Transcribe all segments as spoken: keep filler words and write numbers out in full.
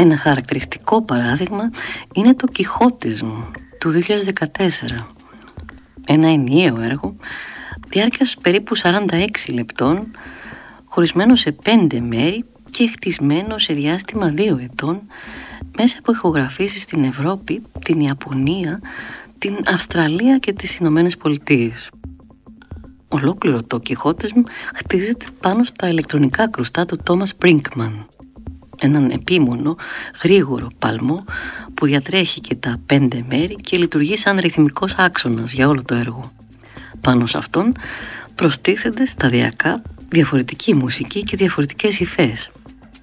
Ένα χαρακτηριστικό παράδειγμα είναι το Κιχώτης μου του δύο χιλιάδες δεκατέσσερα. Ένα ενιαίο έργο διάρκειας περίπου σαράντα έξι λεπτών, χωρισμένο σε πέντε μέρη και χτισμένο σε διάστημα δύο ετών μέσα από ηχογραφήσεις στην Ευρώπη, την Ιαπωνία, την Αυστραλία και τις Ηνωμένες Πολιτείες. Ολόκληρο το Κιχώτης μου χτίζεται πάνω στα ηλεκτρονικά κρουστά του Τόμας Μπρίνκμαν, έναν επίμονο, γρήγορο παλμό που διατρέχει και τα πέντε μέρη και λειτουργεί σαν ρυθμικός άξονας για όλο το έργο. Πάνω σε αυτόν προστίθενται σταδιακά διαφορετική μουσική και διαφορετικές υφές.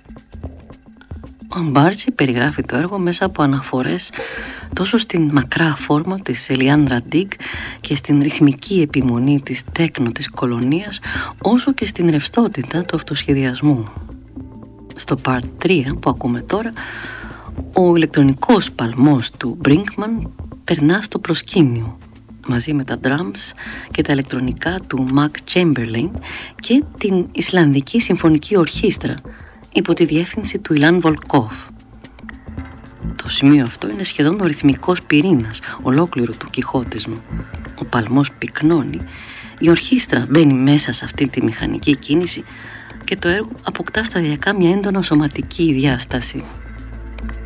Ο Μπάρτζι περιγράφει το έργο μέσα από αναφορές τόσο στην μακρά φόρμα της Ελιάν Ραντίγκ και στην ρυθμική επιμονή της τέκνο της κολονίας, όσο και στην ρευστότητα του αυτοσχεδιασμού. Στο Part τρία που ακούμε τώρα, ο ηλεκτρονικός παλμός του Brinkman περνά στο προσκήνιο μαζί με τα drums και τα ηλεκτρονικά του Mac Chamberlain και την Ισλανδική Συμφωνική Ορχήστρα υπό τη διεύθυνση του Ιλάν Βολκόφ. Το σημείο αυτό είναι σχεδόν ο ρυθμικός πυρήνας ολόκληρου του Κιχώτης μου. Ο παλμός πυκνώνει, η ορχήστρα μπαίνει μέσα σε αυτή τη μηχανική κίνηση και το έργο αποκτά σταδιακά μια έντονα σωματική διάσταση.